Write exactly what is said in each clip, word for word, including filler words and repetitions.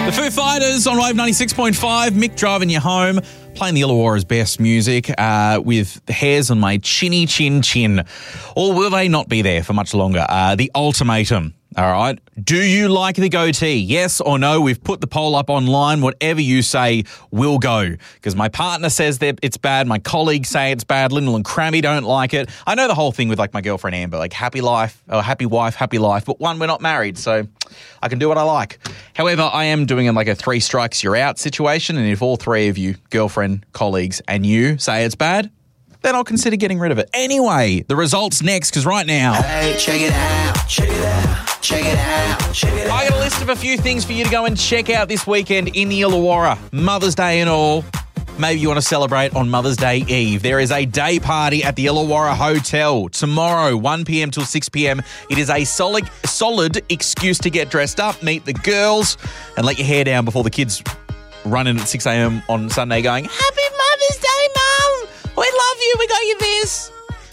The Foo Fighters on Wave ninety-six point five. Mick driving you home, playing the Illawarra's best music uh, with the hairs on my chinny chin chin. Or will they not be there for much longer? Uh, the ultimatum. All right. Do you like the goatee? Yes or no? We've put the poll up online. Whatever you say, we'll go. Because my partner says that it's bad. My colleagues say it's bad. Lyndall and Crammy don't like it. I know the whole thing with like my girlfriend Amber, like happy life, or happy wife, happy life. But one, we're not married, so I can do what I like. However, I am doing it like a three strikes, you're out situation. And if all three of you, girlfriend, colleagues, and you say it's bad, then I'll consider getting rid of it. Anyway, the results next, because right now... Hey, check it out, check it out, check it out, check it out. I got a list of a few things for you to go and check out this weekend in the Illawarra. Mother's Day and all. Maybe you want to celebrate on Mother's Day Eve. There is a day party at the Illawarra Hotel tomorrow, one p.m. till six p.m. It is a solid, solid excuse to get dressed up, meet the girls, and let your hair down before the kids run in at six a.m. on Sunday going, Happy Mother's Day, Mum! We love you. We got you this.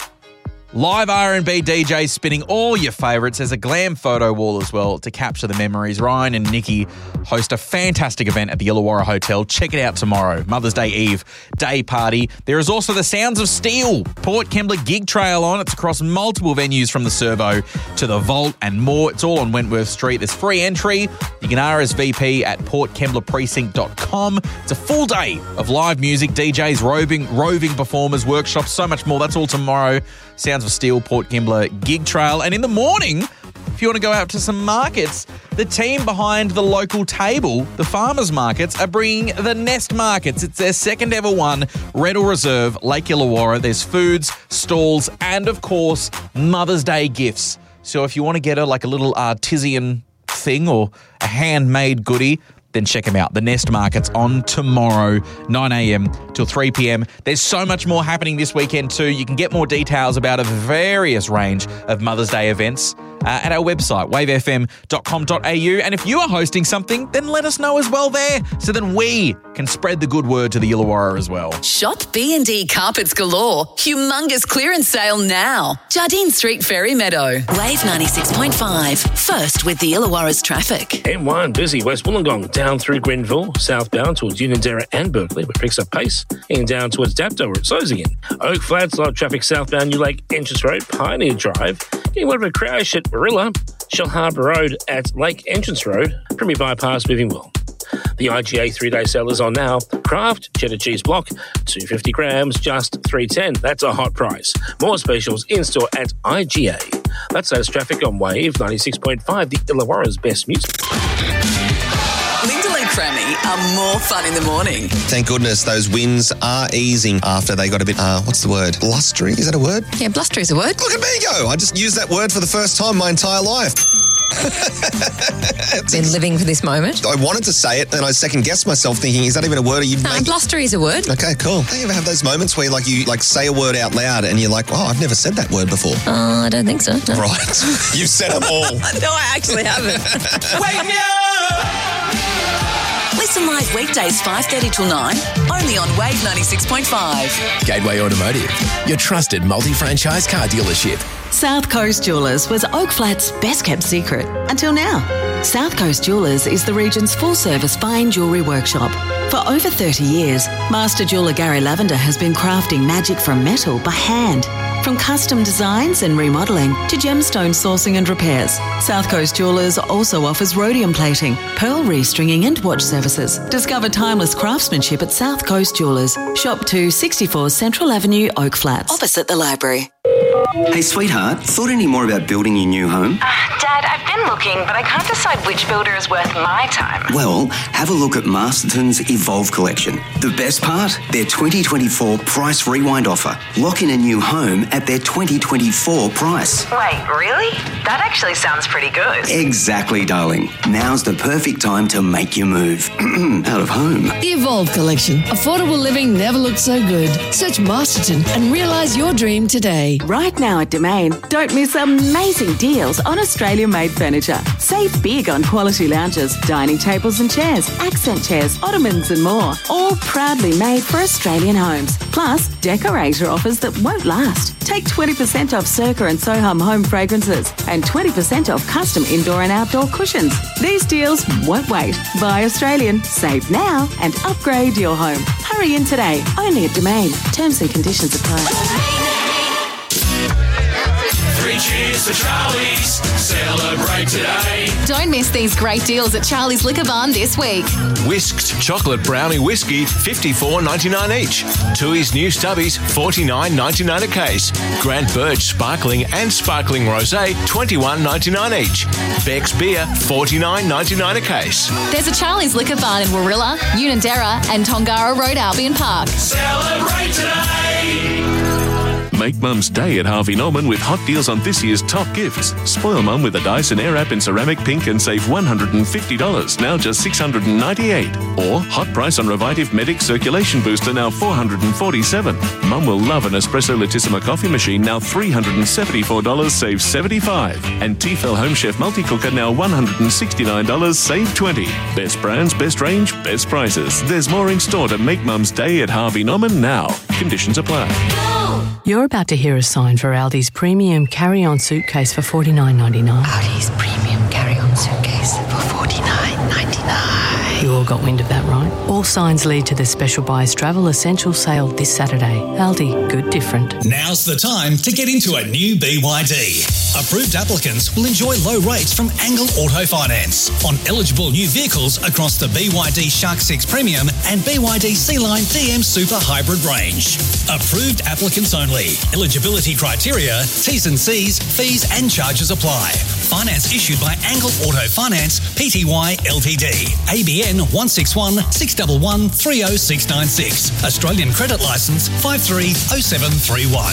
Live R and B D Js spinning all your favourites. There's a glam photo wall as well to capture the memories. Ryan and Nikki host a fantastic event at the Illawarra Hotel. Check it out tomorrow. Mother's Day Eve day party. There is also the Sounds of Steel Port Kembla gig trail on. It's across multiple venues from the Servo to the Vault and more. It's all on Wentworth Street. There's free entry. You can R S V P at port kembla precinct dot com. It's a full day of live music, D Js, roving, roving performers, workshops, so much more. That's all tomorrow. Sounds of Steel, Port Kembla gig trail. And in the morning, if you want to go out to some markets, the team behind the local table, the farmers markets, are bringing the Nest Markets. It's their second ever one, Redall Reserve, Lake Illawarra. There's foods, stalls, and of course, Mother's Day gifts. So if you want to get a like a little artisan thing or a handmade goodie, then check them out. The Nest Market's on tomorrow, nine a.m. till three p.m. There's so much more happening this weekend too. You can get more details about a various range of Mother's Day events uh, at our website, wave f m dot com dot a u. And if you are hosting something, then let us know as well there, so then we can spread the good word to the Illawarra as well. Shop B and D Carpets Galore. Humongous clearance sale now. Jardine Street, Ferry Meadow. Wave ninety-six point five. First with the Illawarra's traffic. M one busy West Wollongong down through Grenville, southbound towards Unanderra and Berkeley, where it picks up pace. Heading down towards Dapto, where it slows again. Oak Flats, live traffic southbound New Lake Entrance Road, Pioneer Drive. Getting one of a crash at Barilla. Shell Harbour Road at Lake Entrance Road. Premier Bypass moving well. The I G A three-day sale is on now. Kraft cheddar cheese block, two hundred fifty grams, just three dollars ten. That's a hot price. More specials in-store at I G A. That's latest traffic on Wave ninety-six point five, the Illawarra's best music. Lyndall and Crammy are more fun in the morning. Thank goodness those winds are easing after they got a bit, uh, what's the word? Blustery? Is that a word? Yeah, blustery is a word. Look at me go. I just used that word for the first time my entire life. Been living for this moment. I wanted to say it and I second guessed myself thinking, is that even a word? Are you No, making... blustery is a word. Okay, cool. Do you ever have those moments where like you like say a word out loud and you're like, oh, I've never said that word before? Uh, I don't think so. No. Right. You've said them all. No, I actually haven't. Wake me up! Listen live weekdays five thirty till nine, only on Wave ninety-six point five. Gateway Automotive, your trusted multi-franchise car dealership. South Coast Jewellers was Oak Flat's best-kept secret until now. South Coast Jewellers is the region's full-service fine jewellery workshop. For over thirty years, Master Jeweller Gary Lavender has been crafting magic from metal by hand. From custom designs and remodelling to gemstone sourcing and repairs, South Coast Jewellers also offers rhodium plating, pearl restringing and watch services. Discover timeless craftsmanship at South Coast Jewellers. Shop to sixty-four Central Avenue, Oak Flats. Opposite the library. Hey, sweetheart, thought any more about building your new home? Uh, Dad, I've been looking, but I can't decide which builder is worth my time. Well, have a look at Masterton's Evolve collection. The best part? Their twenty twenty-four Price Rewind offer. Lock in a new home at their twenty twenty-four price. Wait, really? That actually sounds pretty good. Exactly, darling. Now's the perfect time to make your move. Out of home. The Evolve collection. Affordable living never looked so good. Search Masterton and realise your dream today. Right Shop now at Domain. Don't miss amazing deals on Australia-made furniture. Save big on quality lounges, dining tables and chairs, accent chairs, ottomans and more. All proudly made for Australian homes. Plus, decorator offers that won't last. Take twenty percent off Circa and Soham home fragrances and twenty percent off custom indoor and outdoor cushions. These deals won't wait. Buy Australian, save now and upgrade your home. Hurry in today. Only at Domain. Terms and conditions apply. Three cheers to Charlie's. Celebrate today. Don't miss these great deals at Charlie's Liquor Barn this week. Whisked chocolate brownie whiskey, fifty-four ninety-nine each. Tooheys new stubbies, forty-nine ninety-nine a case. Grant Birch sparkling and sparkling rosé, twenty-one ninety-nine each. Beck's beer, forty-nine ninety-nine a case. There's a Charlie's Liquor Barn in Warilla, Unanderra and Tongara Road, Albion Park. Celebrate today. Make Mum's Day at Harvey Norman with hot deals on this year's top gifts. Spoil Mum with a Dyson Airwrap in ceramic pink and save one hundred fifty dollars, now just six hundred ninety-eight dollars. Or hot price on Revitive Medic Circulation Booster, now four hundred forty-seven dollars. Mum will love an Espresso Latissima coffee machine, now three hundred seventy-four dollars, save seventy-five dollars. And Tefal Home Chef Multi-Cooker, now one hundred sixty-nine dollars, save twenty dollars. Best brands, best range, best prices. There's more in store to make Mum's Day at Harvey Norman now. Conditions apply. You're about to hear a sign for Aldi's premium carry-on suitcase for forty-nine ninety-nine. Aldi's premium carry-on suitcase for forty-nine ninety-nine. You all got wind of that, right? All signs lead to the Special Buys Travel Essential sale this Saturday. Aldi, good different. Now's the time to get into a new B Y D. Approved applicants will enjoy low rates from Angle Auto Finance on eligible new vehicles across the B Y D Shark six Premium and B Y D C-Line D M Super Hybrid range. Approved applicants only. Eligibility criteria, T's and C's, fees and charges apply. Finance issued by Angle Auto Finance, Pty Ltd. A B N one six one, six one one, three oh six nine six. Australian credit licence five three oh seven three one.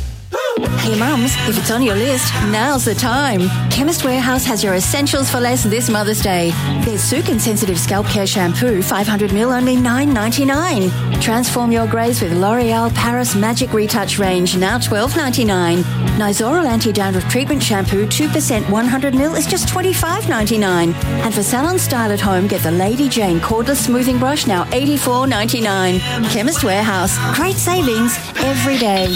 Hey mums, if it's on your list, now's the time. Chemist Warehouse has your essentials for less this Mother's Day. There's Sukin Sensitive Scalp Care Shampoo, five hundred milliliters, only nine ninety-nine. Transform your greys with L'Oreal Paris Magic Retouch range, now twelve ninety-nine. Nizoral Anti-Dandruff Treatment Shampoo, two percent one hundred milliliters is just twenty-five ninety-nine. And for salon style at home, get the Lady Jane Cordless Smoothing Brush, now eighty-four ninety-nine. Chemist Warehouse, great savings every day.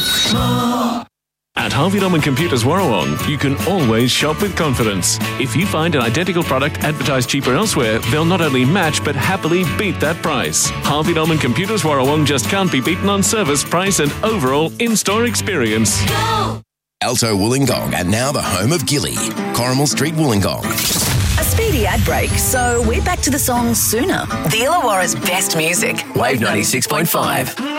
At Harvey Norman Computers Warrawong, you can always shop with confidence. If you find an identical product advertised cheaper elsewhere, they'll not only match but happily beat that price. Harvey Norman Computers Warrawong just can't be beaten on service, price and overall in-store experience. Go! Alto Wollongong, and now the home of Gilly, Corrimal Street, Wollongong. A speedy ad break, so we're back to the song sooner. The Illawarra's best music. Wave ninety-six point five.